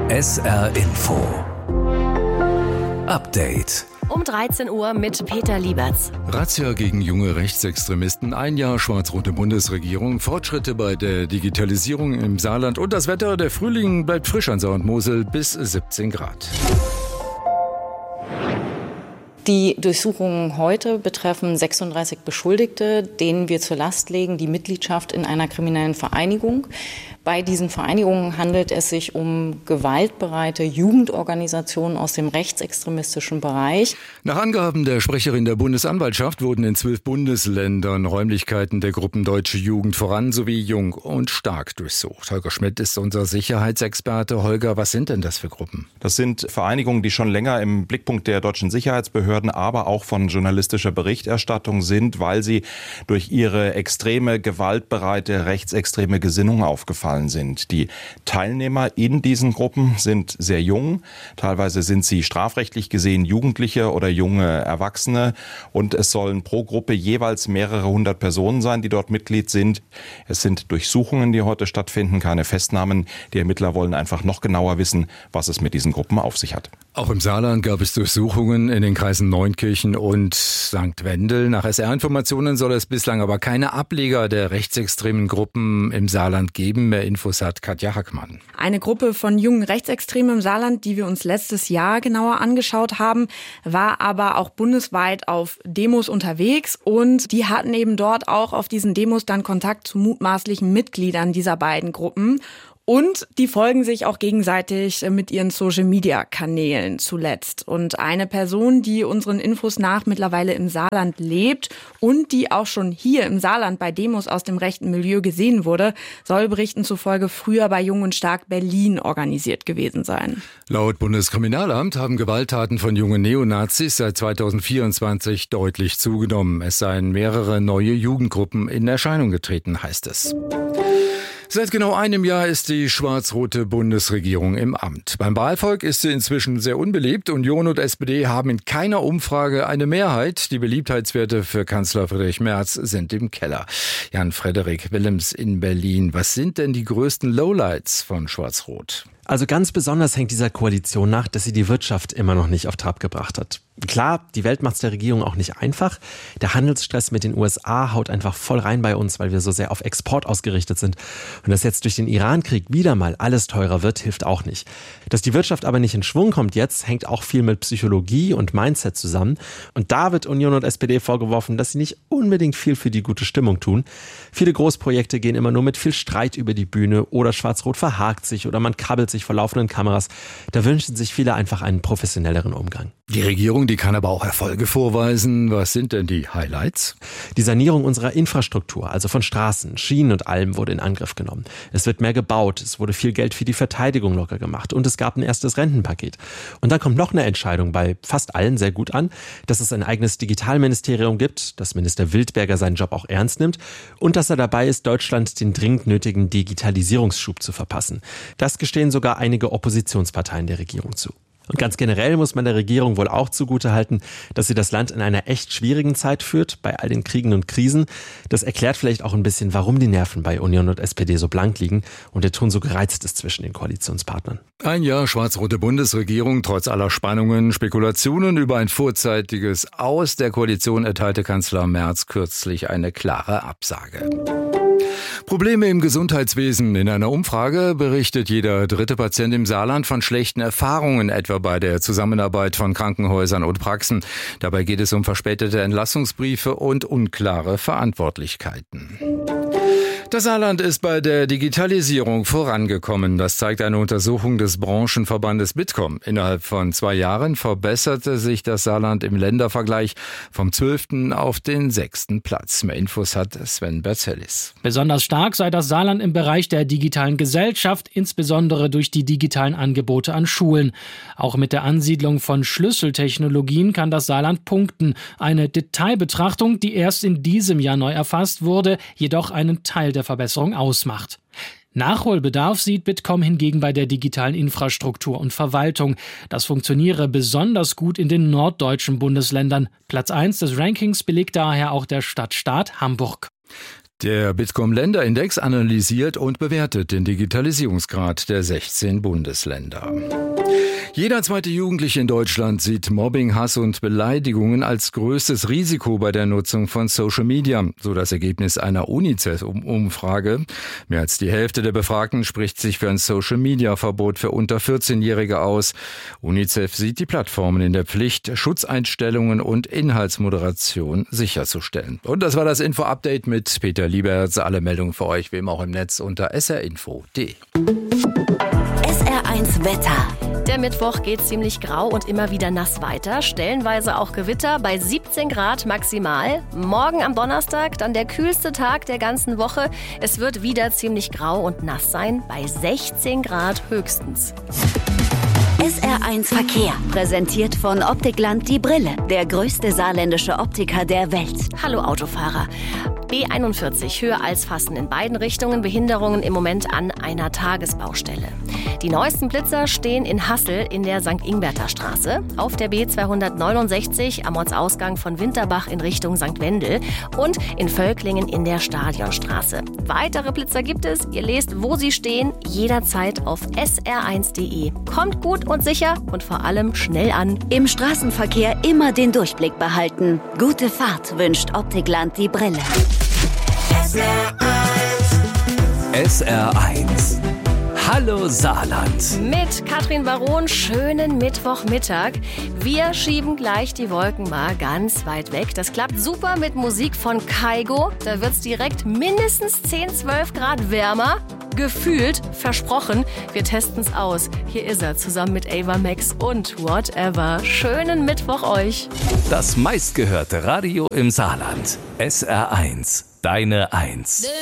SR Info Update. Um 13 Uhr mit Peter Lieberts. Razzia gegen junge Rechtsextremisten, ein Jahr schwarz-rote Bundesregierung, Fortschritte bei der Digitalisierung im Saarland und das Wetter. Der Frühling bleibt frisch an Saar und Mosel bis 17 Grad. Die Durchsuchungen heute betreffen 36 Beschuldigte, denen wir zur Last legen die Mitgliedschaft in einer kriminellen Vereinigung. Bei diesen Vereinigungen handelt es sich um gewaltbereite Jugendorganisationen aus dem rechtsextremistischen Bereich. Nach Angaben der Sprecherin der Bundesanwaltschaft wurden in 12 Bundesländern Räumlichkeiten der Gruppen Deutsche Jugend voran sowie Jung und Stark durchsucht. Holger Schmidt ist unser Sicherheitsexperte. Holger, was sind denn das für Gruppen? Das sind Vereinigungen, die schon länger im Blickpunkt der deutschen Sicherheitsbehörden, aber auch von journalistischer Berichterstattung sind, weil sie durch ihre extreme, gewaltbereite, rechtsextreme Gesinnung aufgefallen sind. Die Teilnehmer in diesen Gruppen sind sehr jung. Teilweise sind sie strafrechtlich gesehen Jugendliche oder junge Erwachsene. Und es sollen pro Gruppe jeweils mehrere hundert Personen sein, die dort Mitglied sind. Es sind Durchsuchungen, die heute stattfinden, keine Festnahmen. Die Ermittler wollen einfach noch genauer wissen, was es mit diesen Gruppen auf sich hat. Auch im Saarland gab es Durchsuchungen in den Kreisen Neunkirchen und St. Wendel. Nach SR-Informationen soll es bislang aber keine Ableger der rechtsextremen Gruppen im Saarland geben. Mehr Infos hat Katja Hackmann. Eine Gruppe von jungen Rechtsextremen im Saarland, die wir uns letztes Jahr genauer angeschaut haben, war aber auch bundesweit auf Demos unterwegs und die hatten eben dort auch auf diesen Demos dann Kontakt zu mutmaßlichen Mitgliedern dieser beiden Gruppen. Und die folgen sich auch gegenseitig mit ihren Social-Media-Kanälen zuletzt. Und eine Person, die unseren Infos nach mittlerweile im Saarland lebt und die auch schon hier im Saarland bei Demos aus dem rechten Milieu gesehen wurde, soll Berichten zufolge früher bei Jung und Stark Berlin organisiert gewesen sein. Laut Bundeskriminalamt haben Gewalttaten von jungen Neonazis seit 2024 deutlich zugenommen. Es seien mehrere neue Jugendgruppen in Erscheinung getreten, heißt es. Seit genau einem Jahr ist die schwarz-rote Bundesregierung im Amt. Beim Wahlvolk ist sie inzwischen sehr unbeliebt. Union und SPD haben in keiner Umfrage eine Mehrheit. Die Beliebtheitswerte für Kanzler Friedrich Merz sind im Keller. Jan-Frederik Willems in Berlin. Was sind denn die größten Lowlights von Schwarz-Rot? Also ganz besonders hängt dieser Koalition nach, dass sie die Wirtschaft immer noch nicht auf Trab gebracht hat. Klar, die Welt macht's der Regierung auch nicht einfach. Der Handelsstress mit den USA haut einfach voll rein bei uns, weil wir so sehr auf Export ausgerichtet sind. Und dass jetzt durch den Irankrieg wieder mal alles teurer wird, hilft auch nicht. Dass die Wirtschaft aber nicht in Schwung kommt jetzt, hängt auch viel mit Psychologie und Mindset zusammen. Und da wird Union und SPD vorgeworfen, dass sie nicht unbedingt viel für die gute Stimmung tun. Viele Großprojekte gehen immer nur mit viel Streit über die Bühne oder Schwarz-Rot verhakt sich oder man krabbelt sich vor laufenden Kameras. Da wünschen sich viele einfach einen professionelleren Umgang. Die Regierung, die kann aber auch Erfolge vorweisen. Was sind denn die Highlights? Die Sanierung unserer Infrastruktur, also von Straßen, Schienen und allem, wurde in Angriff genommen. Es wird mehr gebaut, es wurde viel Geld für die Verteidigung locker gemacht und es gab ein erstes Rentenpaket. Und dann kommt noch eine Entscheidung bei fast allen sehr gut an, dass es ein eigenes Digitalministerium gibt, dass Minister Wildberger seinen Job auch ernst nimmt und dass er dabei ist, Deutschland den dringend nötigen Digitalisierungsschub zu verpassen. Das gestehen sogar einige Oppositionsparteien der Regierung zu. Und ganz generell muss man der Regierung wohl auch zugutehalten, dass sie das Land in einer echt schwierigen Zeit führt, bei all den Kriegen und Krisen. Das erklärt vielleicht auch ein bisschen, warum die Nerven bei Union und SPD so blank liegen und der Ton so gereizt ist zwischen den Koalitionspartnern. Ein Jahr schwarz-rote Bundesregierung, trotz aller Spannungen, Spekulationen über ein vorzeitiges Aus der Koalition erteilte Kanzler Merz kürzlich eine klare Absage. Probleme im Gesundheitswesen. In einer Umfrage berichtet jeder dritte Patient im Saarland von schlechten Erfahrungen, etwa bei der Zusammenarbeit von Krankenhäusern und Praxen. Dabei geht es um verspätete Entlassungsbriefe und unklare Verantwortlichkeiten. Das Saarland ist bei der Digitalisierung vorangekommen. Das zeigt eine Untersuchung des Branchenverbandes Bitkom. Innerhalb von 2 Jahren verbesserte sich das Saarland im Ländervergleich vom 12. auf den 6. Platz. Mehr Infos hat Sven Berzellis. Besonders stark sei das Saarland im Bereich der digitalen Gesellschaft, insbesondere durch die digitalen Angebote an Schulen. Auch mit der Ansiedlung von Schlüsseltechnologien kann das Saarland punkten. Eine Detailbetrachtung, die erst in diesem Jahr neu erfasst wurde, jedoch einen Teil der Verbesserung ausmacht. Nachholbedarf sieht Bitkom hingegen bei der digitalen Infrastruktur und Verwaltung. Das funktioniere besonders gut in den norddeutschen Bundesländern. Platz 1 des Rankings belegt daher auch der Stadtstaat Hamburg. Der Bitkom-Länderindex analysiert und bewertet den Digitalisierungsgrad der 16 Bundesländer. Jeder zweite Jugendliche in Deutschland sieht Mobbing, Hass und Beleidigungen als größtes Risiko bei der Nutzung von Social Media, so das Ergebnis einer UNICEF-Umfrage. Mehr als die Hälfte der Befragten spricht sich für ein Social-Media-Verbot für unter 14-Jährige aus. UNICEF sieht die Plattformen in der Pflicht, Schutzeinstellungen und Inhaltsmoderation sicherzustellen. Und das war das Info-Update mit Peter Lieberts. Alle Meldungen für euch, wie immer auch im Netz unter srinfo.de. SR1 Wetter. Der Mittwoch geht ziemlich grau und immer wieder nass weiter. Stellenweise auch Gewitter bei 17 Grad maximal. Morgen am Donnerstag dann der kühlste Tag der ganzen Woche. Es wird wieder ziemlich grau und nass sein, bei 16 Grad höchstens. SR1 Verkehr, präsentiert von Optikland Die Brille, der größte saarländische Optiker der Welt. Hallo Autofahrer. B41 höher als Fassen in beiden Richtungen, Behinderungen im Moment an einer Tagesbaustelle. Die neuesten Blitzer stehen in Hassel in der St. Ingberter Straße, auf der B269 am Ortsausgang von Winterbach in Richtung St. Wendel und in Völklingen in der Stadionstraße. Weitere Blitzer gibt es, ihr lest, wo sie stehen, jederzeit auf sr1.de. Kommt gut und sicher und vor allem schnell an. Im Straßenverkehr immer den Durchblick behalten. Gute Fahrt wünscht Optikland Die Brille. SR1. Hallo Saarland. Mit Katrin Baron, schönen Mittwochmittag. Wir schieben gleich die Wolken mal ganz weit weg. Das klappt super mit Musik von Kygo. Da wird's direkt mindestens 10, 12 Grad wärmer. Gefühlt, versprochen. Wir testen's aus. Hier ist er zusammen mit Ava Max und Whatever. Schönen Mittwoch euch. Das meistgehörte Radio im Saarland. SR1. Deine 1.